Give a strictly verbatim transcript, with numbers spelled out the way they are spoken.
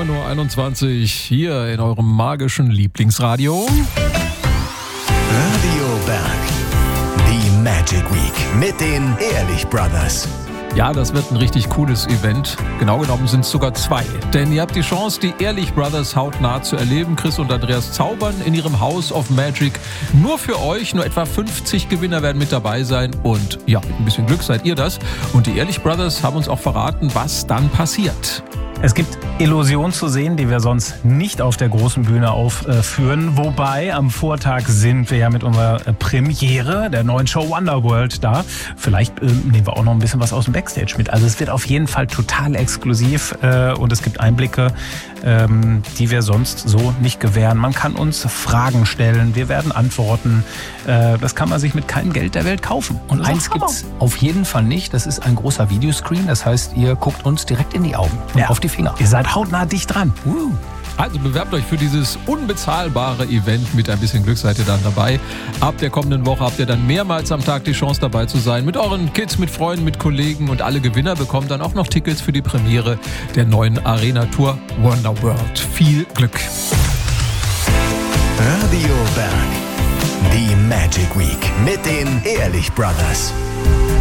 neun Uhr einundzwanzig hier in eurem magischen Lieblingsradio. Radio Berg, die Magic Week mit den Ehrlich Brothers. Ja, das wird ein richtig cooles Event. Genau genommen sind es sogar zwei. Denn ihr habt die Chance, die Ehrlich Brothers hautnah zu erleben. Chris und Andreas zaubern in ihrem House of Magic. Nur für euch, nur etwa fünfzig Gewinner werden mit dabei sein. Und ja, mit ein bisschen Glück seid ihr das. Und die Ehrlich Brothers haben uns auch verraten, was dann passiert. Es gibt Illusionen zu sehen, die wir sonst nicht auf der großen Bühne aufführen. Wobei am Vortag sind wir ja mit unserer Premiere der neuen Show Wonderworld da. Vielleicht äh, nehmen wir auch noch ein bisschen was aus dem Backstage mit. Also es wird auf jeden Fall total exklusiv äh, und es gibt Einblicke, ähm, die wir sonst so nicht gewähren. Man kann uns Fragen stellen, wir werden antworten. Äh, das kann man sich mit keinem Geld der Welt kaufen. Und eins gibt's auf jeden Fall nicht. Das ist ein großer Videoscreen. Das heißt, ihr guckt uns direkt in die Augen und ja. auf die Finger. Ihr seid hautnah dicht dran. Uh. Also bewerbt euch für dieses unbezahlbare Event. Mit ein bisschen Glück seid ihr dann dabei. Ab der kommenden Woche habt ihr dann mehrmals am Tag die Chance dabei zu sein. Mit euren Kids, mit Freunden, mit Kollegen. Und alle Gewinner bekommen dann auch noch Tickets für die Premiere der neuen Arena-Tour Wonderworld. Viel Glück! Radio Berg, die Magic Week mit den Ehrlich Brothers.